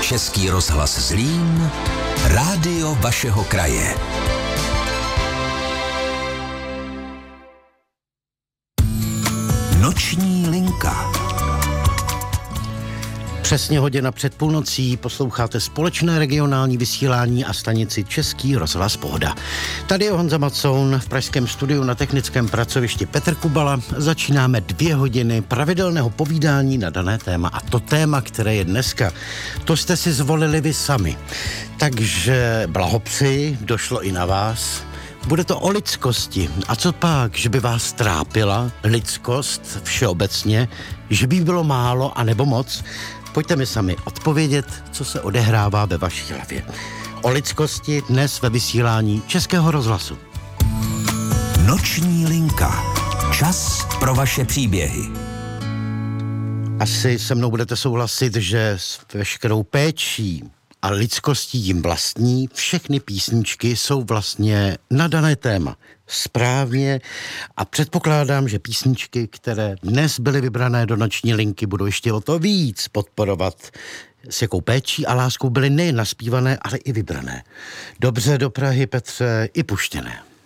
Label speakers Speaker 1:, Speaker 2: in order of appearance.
Speaker 1: Český rozhlas Zlín, rádio vašeho kraje. Noční linka.
Speaker 2: Přesně hodina před půlnocí posloucháte společné regionální vysílání a stanici Český rozhlas Pohoda. Tady je Honza Macoun v pražském studiu na technickém pracovišti Petr Kubala. Začínáme 2 hodiny pravidelného povídání na dané téma. A to téma, které je dneska, to jste si zvolili vy sami. Takže blahopřeji, došlo i na vás. Bude to o lidskosti. A co pak, že by vás trápila lidskost všeobecně, že by bylo málo anebo moc? Pojďte mi sami odpovědět, co se odehrává ve vaší hlavě. O lidskosti dnes ve vysílání Českého rozhlasu.
Speaker 1: Noční linka. Čas pro vaše příběhy.
Speaker 2: Asi se mnou budete souhlasit, že s veškerou péčí a lidskostí jim vlastní všechny písničky jsou vlastně na dané téma. Správně, a předpokládám, že písničky, které dnes byly vybrané do noční linky, budou ještě o to víc podporovat, s jakou péčí a láskou byly nejen naspívané, ale i vybrané. Dobře do Prahy, Petře, i puštěné.